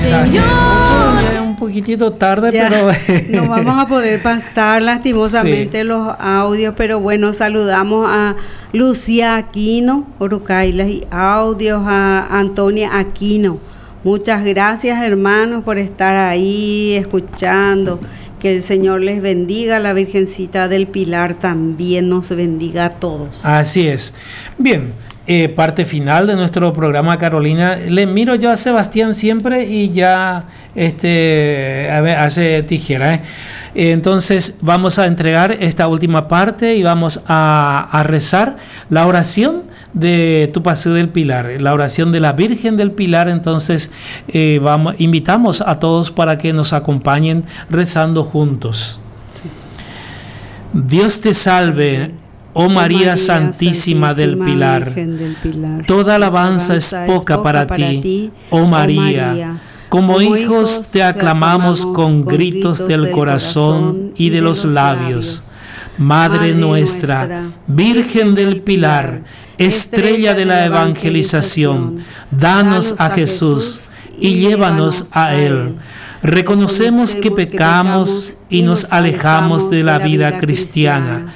mensaje. Un poquitito tarde, ya, pero no vamos a poder pasar lastimosamente sí. los audios, pero bueno, saludamos a Lucía Aquino, Orucailas y audios, a Antonia Aquino. Muchas gracias, hermanos, por estar ahí escuchando. Que el Señor les bendiga, la Virgencita del Pilar también nos bendiga a todos. Así es. Bien, parte final de nuestro programa, Carolina. Le miro yo a Sebastián siempre y ya hace tijera. Entonces vamos a entregar esta última parte y vamos a rezar la oración de Tu Paseo del Pilar, la oración de la Virgen del Pilar. Entonces invitamos a todos para que nos acompañen rezando juntos. Sí. Dios te salve, oh María Santísima del Pilar. Toda alabanza es poca para ti, oh María. Como hijos te aclamamos con gritos del corazón y de los labios. Madre nuestra, Virgen del Pilar, estrella de la evangelización, danos a Jesús y llévanos a Él. Reconocemos que pecamos y nos alejamos de la vida cristiana.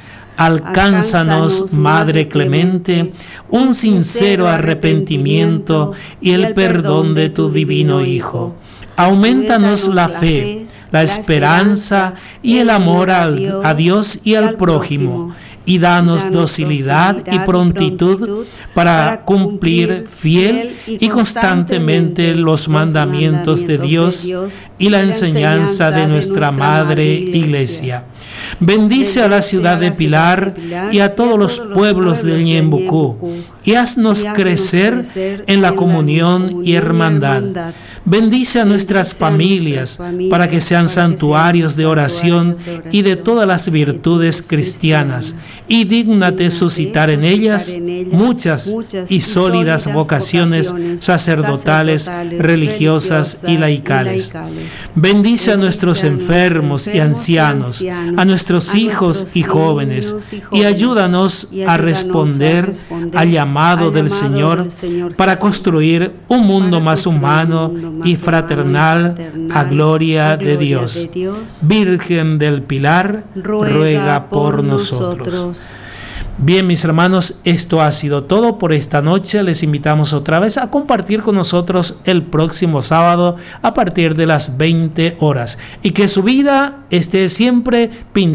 Alcánzanos, Madre clemente, un sincero arrepentimiento y el perdón de tu divino Hijo. Auméntanos la fe, la esperanza y el amor a Dios y al prójimo, y danos docilidad y prontitud para cumplir fiel y constantemente los mandamientos de Dios y la enseñanza de nuestra Madre Iglesia. Bendice a la ciudad de Pilar y a todos los pueblos del Ñembucú, y haznos crecer en la comunión y hermandad. Bendice a nuestras familias para que sean santuarios de oración y de todas las virtudes cristianas, y dígnate suscitar en ellas muchas y sólidas vocaciones sacerdotales, religiosas y laicales. Bendice a nuestros enfermos y ancianos, a nuestros hijos y jóvenes, y ayúdanos a responder al llamado del Señor para construir un mundo más humano y fraternal a gloria de Dios. Virgen del Pilar, ruega por nosotros. Bien, mis hermanos, esto ha sido todo por esta noche. Les invitamos otra vez a compartir con nosotros el próximo sábado a partir de las 20 horas. Y que su vida esté siempre pintada